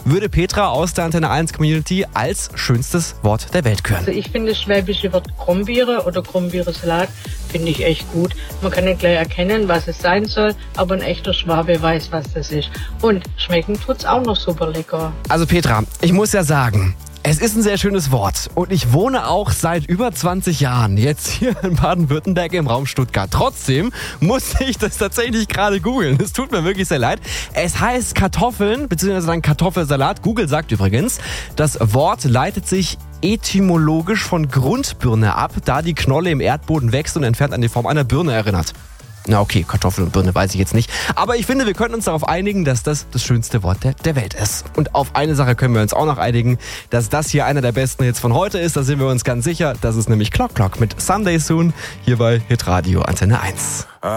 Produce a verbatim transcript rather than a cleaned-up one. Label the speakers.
Speaker 1: würde Petra aus der Antenne eins Community als schönstes Wort der Welt küren.
Speaker 2: Also ich finde das schwäbische Wort Krombiere oder Krombiere-Salat finde ich echt gut. Man kann nicht gleich erkennen, was es sein soll, aber ein echter Schwabe weiß, was das ist. Und schmecken tut's auch noch super lecker.
Speaker 1: Also Petra, ich muss ja sagen, es ist ein sehr schönes Wort und ich wohne auch seit über zwanzig Jahren jetzt hier in Baden-Württemberg im Raum Stuttgart. Trotzdem musste ich das tatsächlich gerade googeln. Es tut mir wirklich sehr leid. Es heißt Kartoffeln bzw. dann Kartoffelsalat. Google sagt übrigens, das Wort leitet sich etymologisch von Grundbirne ab, da die Knolle im Erdboden wächst und entfernt an die Form einer Birne erinnert. Na okay, Kartoffel und Birne weiß ich jetzt nicht. Aber ich finde, wir können uns darauf einigen, dass das das schönste Wort der, der Welt ist. Und auf eine Sache können wir uns auch noch einigen, dass das hier einer der besten Hits von heute ist. Da sind wir uns ganz sicher. Das ist nämlich Clock Clock mit Someday Soon hier bei Hitradio Antenne eins.